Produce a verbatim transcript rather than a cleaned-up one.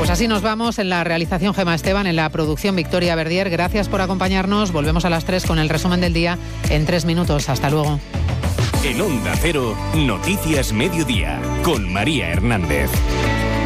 Pues así nos vamos. En la realización Gema Esteban, en la producción Victoria Verdier. Gracias por acompañarnos. Volvemos a las tres con el resumen del día en tres minutos. Hasta luego. En Onda Cero, Noticias Mediodía, con María Hernández.